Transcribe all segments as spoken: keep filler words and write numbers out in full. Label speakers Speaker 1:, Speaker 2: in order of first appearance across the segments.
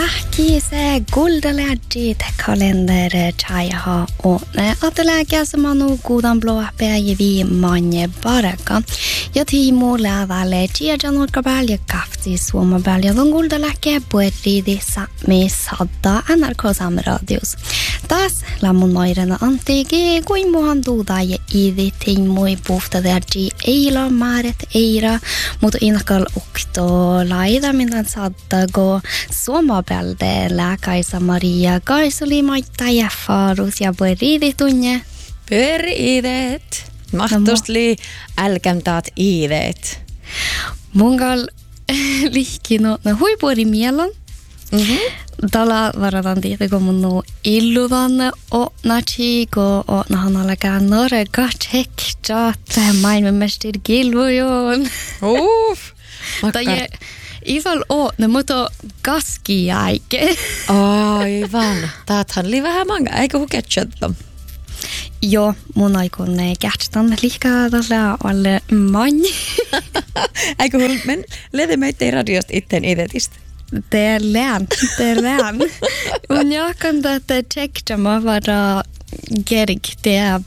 Speaker 1: lähki se guldalägit kalender chajaha och att lägga som man nog godan blå päivi manje baraka. Ja Timo lävälle tiedan olka välja kafti suoma välja don guldaläke puerridissa me sadda N R K Samradios. Taas lamun noirena antigi kuin muhan duuda ja ivi Timoi puhtadärgi eila maaret eira, mutta inakal ukto laida minä sadda go suomabelde lääkaisa Maria kaisuli maita ja farus ja puerridit tunne.
Speaker 2: Puerridit. Mahtostli älkämtaat iiveet.
Speaker 1: Mungal lihki no, no huipuori mielon.
Speaker 2: Mhm.
Speaker 1: Tala varataan tietenkin mun no illuvan o nachiko o nahanalakaan norega tsekta maailmanmästeri kilvojon.
Speaker 2: Uff.
Speaker 1: Tai isol o ne muto kaskiaike.
Speaker 2: Aivan. Taathan oli vähän manga, eikö huketsettom?
Speaker 1: Joo, mun aikoinaan kähtstan liikaa tällä alle manni.
Speaker 2: Eikö hull, men lede meitä radiosta itten idetistä?
Speaker 1: Det är län, det är län. Och jag kan det täcka mig vara gerig. Det är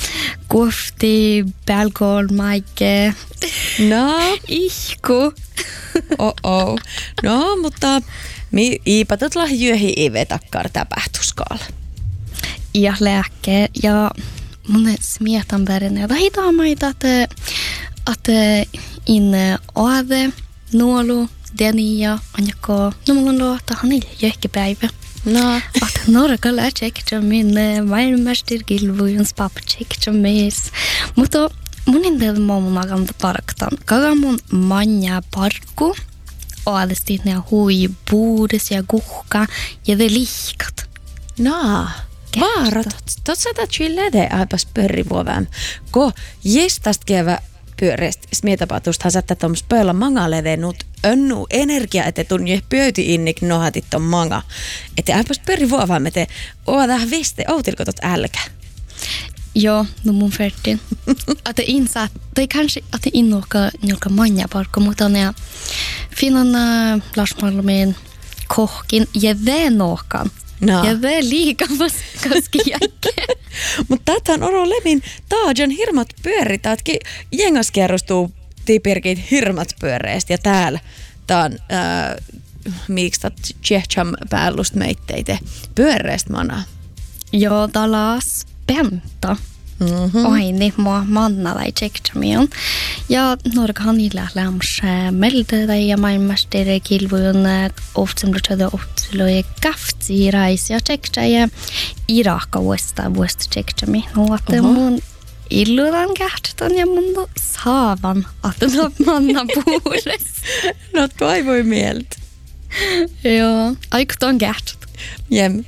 Speaker 1: kofti, belgol, maike.
Speaker 2: No,
Speaker 1: ihku.
Speaker 2: oh oh. No, mutta mi iipatut lahjuihin ive takkar tapahtuskaalla.
Speaker 1: Ja lääke ja mun smietan värden. Ja hitaan maita, että että inne ave, nuolu, Denia, Anjako, no mulla on luota hänelle jökkipäivä.
Speaker 2: No.
Speaker 1: Att norkalla tsekta min maailmanmästeri kilvujens pappa tsekta meis. Mutta mun inte mamma kan parktan. Kaga mun manja parkku. Aadestit ne hui buudes ja kuhka ja de liikat.
Speaker 2: No. Vaarat. Totta tätä chillede aipas pörrivuoväm. Ko jestast kevä pyöreästi smietapatustahan sä tätä tommoista pöydällä mangalede nyt önnu energia, että tunne pöyti innik nohatit ton manga. Että aipas pörri vuovaamme te oodaan viste, outilko tot älkä?
Speaker 1: Joo, no mun färtin. Att insat, det kanske att det innåka några manja parko mutta ne finnan uh, Lars Malmin kohkin ja venåkan.
Speaker 2: No.
Speaker 1: Ja det liikaa kaskiaike.
Speaker 2: Mutta tätähän oro lemin taajan hirmat pyörit, että jengas kerrostuu tipirkit hirmat pyöreästi ja täällä taan äh, miksi tät tjehcham päällust meitteite pyöreästi manaa.
Speaker 1: Joo, talas penta.
Speaker 2: Mm-hmm.
Speaker 1: Aini mua manna tai tsektsamion. Ja norkahan niillä lämms meldä ja maailmanmästeri kilvujon oftsemlutsada oftseloi kafti rais ja tsektsa ja Iraka vuosta vuosta tsektsami. No, että mun illudan kähtstan ja mun saavan, että no manna puures.
Speaker 2: No toivoi mieltä.
Speaker 1: Joo, aikut kähtsat.
Speaker 2: Jem.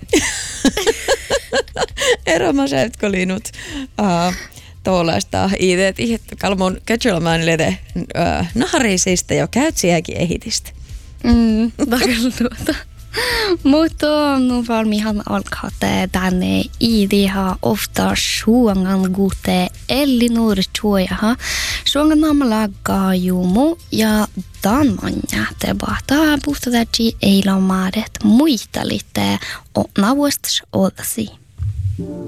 Speaker 2: Eroma säytkö linut uh, tuollaista ideet ihettä kalmon kätsölmään lede uh, naharisista jo käytsiäkin ehitistä.
Speaker 1: Mm, takalla tuota. Mutta nu valmihan alkaa tänne idiha ofta suongan gute Elinor Tuojaha. Suongan namalla Gajumu ja Danmanja te bahta puhtadärgi eilamaaret muita litte och navostas odasi.